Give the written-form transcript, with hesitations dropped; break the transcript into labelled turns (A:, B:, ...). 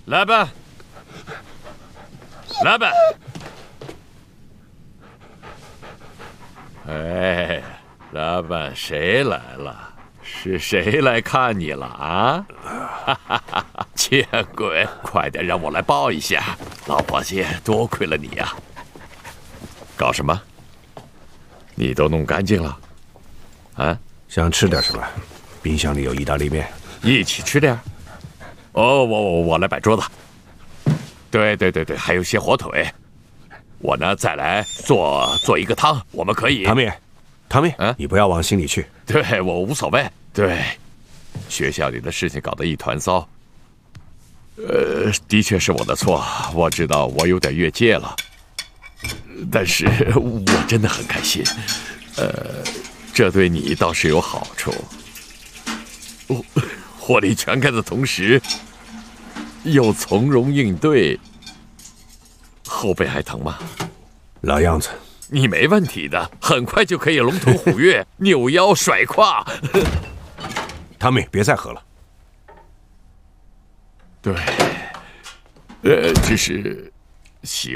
A: 来吧，来吧。哎，老板，谁来了？是谁来看你了啊？哈哈哈！见鬼！快点让我来抱一下，老伙计，多亏了你呀。搞什么？你都弄干净了？啊？
B: 想吃点什么？冰箱里有意大利面，
A: 一起吃点。哦，我来摆桌子。对，还有些火腿。我呢，再来做一个汤，我们可以。
B: 汤面，你不要往心里去。
A: 对，我无所谓。对，学校里的事情搞得一团糟。的确是我的错，我知道我有点越界了。但是我真的很开心。这对你倒是有好处。火力全开的同时，又从容应对。后背还疼吗？
B: 老样子。
A: 你没问题的，很快就可以龙腾虎跃、扭腰甩胯。
B: 汤米，别再喝了。
A: 对，只是习